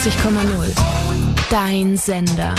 89,0. Dein Sender.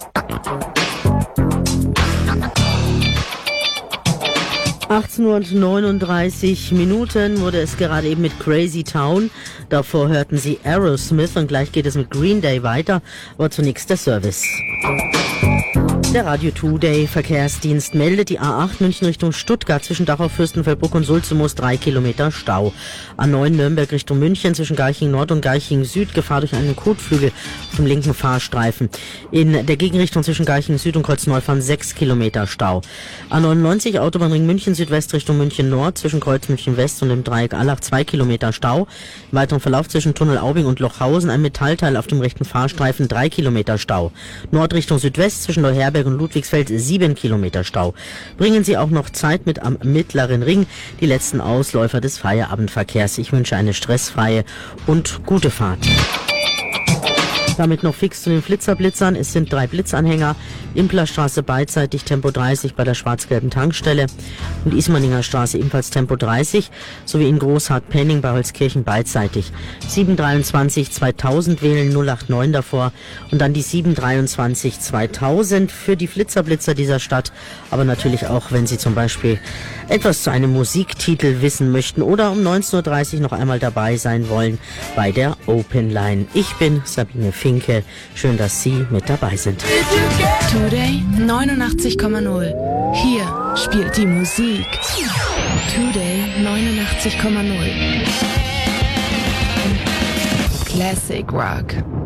(18:39 wurde es gerade eben mit Crazy Town. Davor hörten Sie Aerosmith und gleich geht es mit Green Day weiter. Aber zunächst der Service. Der Radio Today Verkehrsdienst meldet die A8 München Richtung Stuttgart zwischen Dachau, Fürstenfeldbruck und Sulzmoos 3 Kilometer Stau. A9 Nürnberg Richtung München zwischen Garching Nord und Garching Süd Gefahr durch einen Kotflügel auf dem linken Fahrstreifen. In der Gegenrichtung zwischen Garching Süd und Kreuz-Neufahren 6 Kilometer Stau. A99 Autobahnring München Südwest Richtung München Nord zwischen Kreuz München West und dem Dreieck Allach 2 Kilometer Stau. Im weiteren Verlauf zwischen Tunnel Aubing und Lochhausen ein Metallteil auf dem rechten Fahrstreifen 3 Kilometer Stau. Nord Richtung Südwest zwischen Neuherberg und Ludwigsfeld 7 Kilometer Stau. Bringen Sie auch noch Zeit mit am Mittleren Ring, die letzten Ausläufer des Feierabendverkehrs. Ich wünsche eine stressfreie und gute Fahrt. Damit noch fix zu den Flitzerblitzern. Es sind 3 Blitzanhänger. Implerstraße beidseitig Tempo 30 bei der schwarz-gelben Tankstelle und Ismaninger Straße ebenfalls Tempo 30 sowie in Großhardt-Penning bei Holzkirchen beidseitig. 723 2000 wählen 089 davor und dann die 723 2000 für die Flitzerblitzer dieser Stadt. Aber natürlich auch, wenn Sie zum Beispiel etwas zu einem Musiktitel wissen möchten oder um 19:30 Uhr noch einmal dabei sein wollen bei der Open Line. Ich bin Sabine Finke. Schön, dass Sie mit dabei sind. Today 89,0. Hier spielt die Musik. Today 89,0. Classic Rock.